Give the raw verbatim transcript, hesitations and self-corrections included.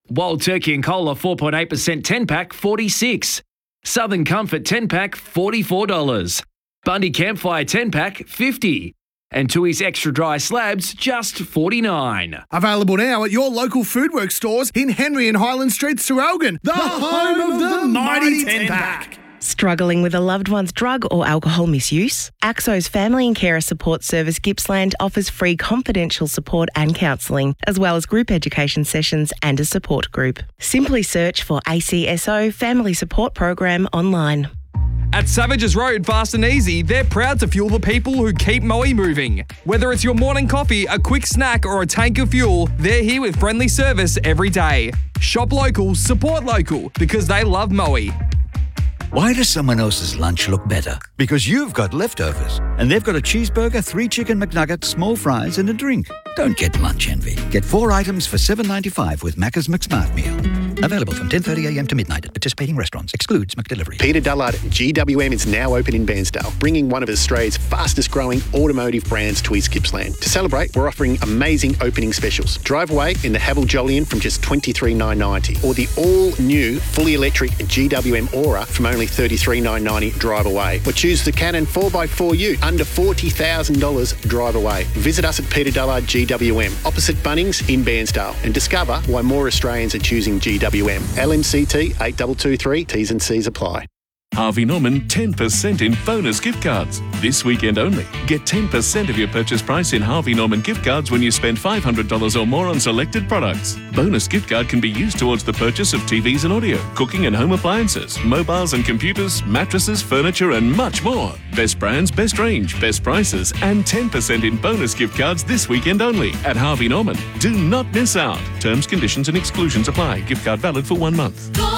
Wild Turkey and Cola four point eight percent ten pack, forty-six dollars. Southern Comfort ten pack, forty-four dollars. Bundy Campfire ten pack, fifty dollars. And Tui's Extra Dry Slabs, just forty-nine dollars. Available now at your local Foodworks stores in Henry and Highland Streets, Traralgon. The, the home of the mighty ten pack. Struggling with a loved one's drug or alcohol misuse? AXO's Family and Carer Support Service Gippsland offers free confidential support and counselling, as well as group education sessions and a support group. Simply search for A C S O Family Support Program online. At Savages Road Fast and Easy, they're proud to fuel the people who keep Moe moving. Whether it's your morning coffee, a quick snack or a tank of fuel, they're here with friendly service every day. Shop local, support local, because they love Moe. Why does someone else's lunch look better? Because you've got leftovers. And they've got a cheeseburger, three chicken McNuggets, small fries and a drink. Don't get lunch envy. Get four items for seven dollars ninety-five with Macca's McSmart Meal. Available from ten thirty a m to midnight at participating restaurants. Excludes McDelivery. Peter Dullard G W M is now open in Bairnsdale, bringing one of Australia's fastest growing automotive brands to East Gippsland. To celebrate, we're offering amazing opening specials. Drive away in the Haval Jolyon from just twenty-three thousand nine hundred ninety dollars or the all-new fully electric G W M Aura from only thirty-three thousand nine hundred ninety dollars drive away. Or choose the Canon four by four U under forty thousand dollars drive away. Visit us at Peter Dullard G W M, opposite Bunnings in Bairnsdale, and discover why more Australians are choosing G W M. L M C T eight two two three, T's and C's apply. Harvey Norman ten percent in bonus gift cards. This weekend only. Get ten percent of your purchase price in Harvey Norman gift cards when you spend five hundred dollars or more on selected products. Bonus gift card can be used towards the purchase of T Vs and audio, cooking and home appliances, mobiles and computers, mattresses, furniture and much more. Best brands, best range, best prices and ten percent in bonus gift cards this weekend only at Harvey Norman. Do not miss out. Terms, conditions and exclusions apply. Gift card valid for one month.